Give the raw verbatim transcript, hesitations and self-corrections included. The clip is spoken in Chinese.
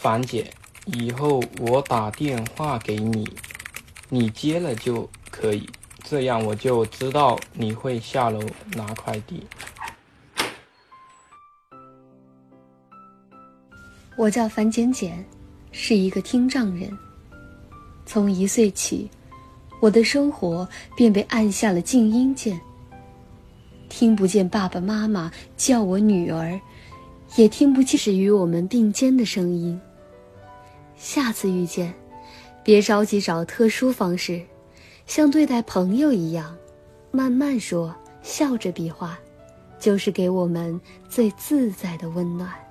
樊姐，以后我打电话给你，你接了就可以，这样我就知道你会下楼拿快递。 我叫樊简简，是一个听障人。从一岁起，我的生活便被按下了静音键，听不见爸爸妈妈叫我女儿，也听不见是与我们并肩的声音。下次遇见，别着急找特殊方式，像对待朋友一样，慢慢说，笑着比划，就是给我们最自在的温暖。